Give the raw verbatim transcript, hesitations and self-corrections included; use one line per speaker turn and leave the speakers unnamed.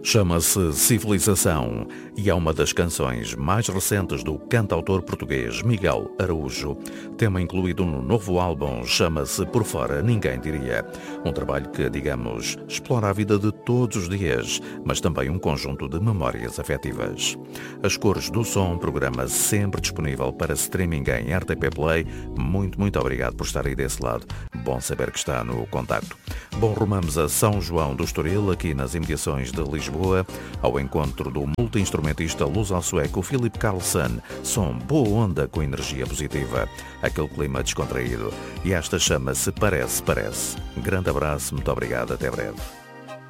Chama-se Civilização e é uma das canções mais recentes do cantautor português Miguel Araújo. Tema incluído no novo álbum chama-se Por Fora Ninguém Diria. Um trabalho que, digamos, explora a vida de todos os dias, mas também um conjunto de memórias afetivas. As Cores do Som, programa sempre disponível para streaming em R T P Play. Muito, muito obrigado por estar aí desse lado. Bom saber que está no contacto. Bom, rumamos a São João do Estoril, aqui nas imediações de Lisboa, ao encontro do multi-instrumentista luso-sueco Philip Carlsson. Som boa onda com energia positiva, aquele clima descontraído. E esta chama-se Parece, Parece. Grande abraço, muito obrigado, até breve.